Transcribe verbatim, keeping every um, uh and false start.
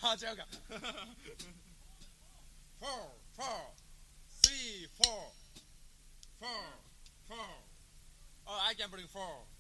啊，这个 four four three four four four. Oh, I can bring four.